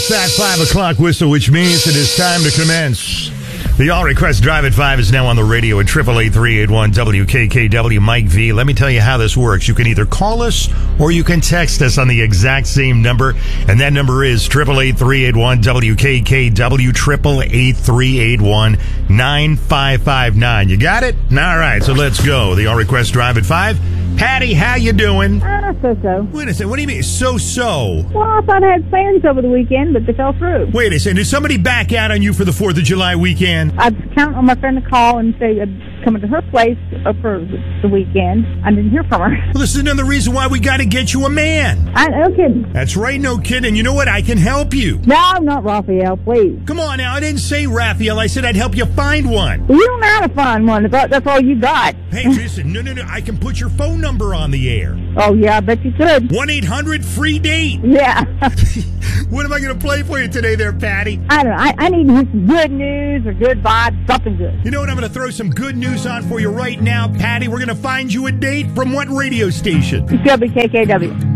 It's that 5 o'clock whistle, which means it is time to commence. The All Request Drive at 5 is now on the radio at 888-381-WKKW. Mike V. Let me tell you how this works. You can either call us or you can text us on the exact same number. And that number is 888-381-WKKW, 888-381-9559. You got it? All right, so let's go. The All Request Drive at 5. Patty, how you doing? So-so. Wait a second. What do you mean, so-so? Well, I thought I had plans over the weekend, but they fell through. Wait a second. Did somebody back out on you for the 4th of July weekend? I was counting on my friend to call and say I'd come to her place for the weekend. I didn't hear from her. Well, this is another reason why we got to get you a man. No kidding. That's right, no kidding. You know what? I can help you. No, not Raphael, please. Come on now. I didn't say Raphael. I said I'd help you find one. Well, you don't know how to find one. That's all you got. Hey, listen. No. I can put your phone number on the air. Oh, yeah, I bet you could. 1-800-FREE-DATE. Yeah. What am I going to play for you today there, Patty? I don't know. I need to hear some good news or good vibes, something good. You know what? I'm going to throw some good news on for you right now, Patty. We're going to find you a date from what radio station? WKKW.